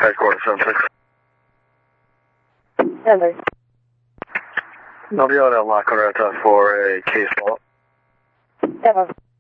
Headquarters 76. Hello. I'll be out at La Coretta for a case vault. Hello.